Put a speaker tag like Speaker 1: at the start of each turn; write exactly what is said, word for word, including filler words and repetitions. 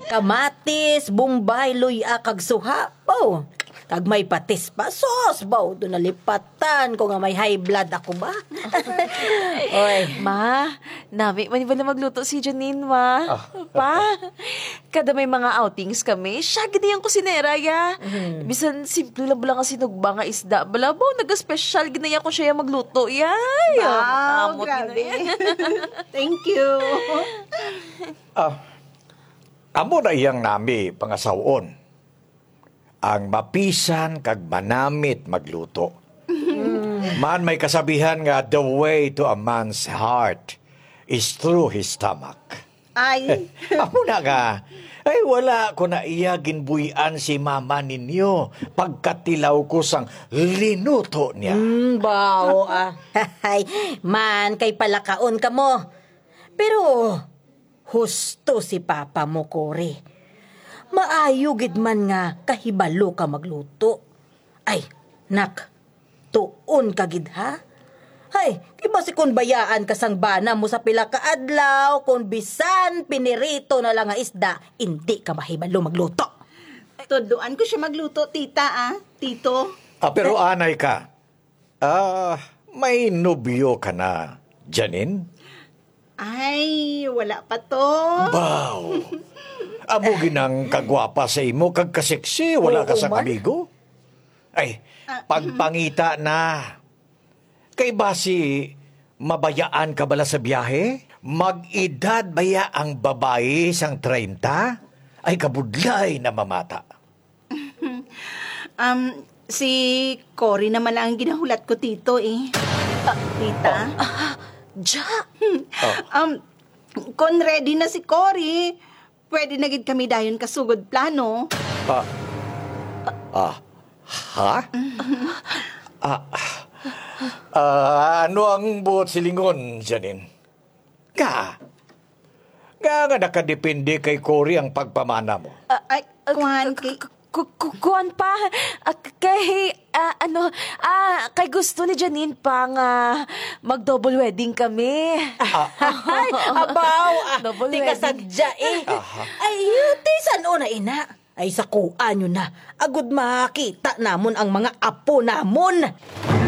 Speaker 1: Kamatis, bumbay, luya, kag suha. Baw, kag may patis pa. Sos, baw, doon nalipatan ko nga may high blood ako ba? Oy.
Speaker 2: Ma, nami, mani ba na magluto si Janine, ma? Pa, kada may mga outings kami, siya ginayan ko si Neraya.
Speaker 1: Mhm.
Speaker 2: Bisan, simple lang bala nga sinugba nga isda. Balabaw, nag-special, ginayan ko siya yung magluto. Yay!
Speaker 3: Wow,
Speaker 2: Amot
Speaker 3: grabe.
Speaker 2: ginayan.
Speaker 3: Thank you.
Speaker 4: Ah, amo na iyang nami pangasawon. Ang mapisan kag manamit magluto. Man may kasabihan nga the way to a man's heart is through his stomach.
Speaker 3: Ay,
Speaker 4: Amo na nga, ay wala ko na iya ginbuyan si mama ninyo pagkatilaw ko sang linuto niya.
Speaker 1: Mm, baw, ah. Hay, man, kay palakaon ka mo. Pero, husto si papa mo, Cory. Maayo gid man nga kahibalo ka magluto. Ay, nak, tuon ka gid ha? Hay, iba si kun bayaan ka sang bana mo sa pila ka adlaw, kun bisan pinirito na lang nga isda, hindi ka mahibalo magluto.
Speaker 3: tuduan ko siya magluto, tita, ah. Tito.
Speaker 4: Ah, pero anay ka. Ah, may nobyo ka na, Janine?
Speaker 3: Ay, wala pa to.
Speaker 4: Baw. Amo ginang kagwapa sa imo, kag kaseksi, wala ka
Speaker 1: Oo,
Speaker 4: sa
Speaker 1: man.
Speaker 4: kamigo? Ay, pagpangita na. Kay basi, mabayaan ka bala sa biyahe? Mag-edad baya ang babae sang treinta? Ay kabudlay na mamata.
Speaker 3: Um, si Cory naman lang ang ginahulat ko, tito, eh. Ah, tita.
Speaker 2: Ja!
Speaker 3: Um, kung ready na si Cory, pwede na gid kami dayon kasugod plano.
Speaker 4: Ah, ah, ha? ah, ah, ano ang buot silingon, Janine? Ka? Nga nga nakadepende kay Cory ang pagpamana mo.
Speaker 3: Ay, kuhan, kay...
Speaker 2: Kukuan pa. Ah, kay, ah, ano, ah, kay gusto ni Janine pa nga mag-double wedding kami.
Speaker 1: Ay, abaw, ah,
Speaker 2: Double
Speaker 1: di ka
Speaker 2: wedding.
Speaker 1: sadya eh. Ay, yuti, san na ina? Ay, sakuan nyo na. Agud makita namon ang mga apo namon.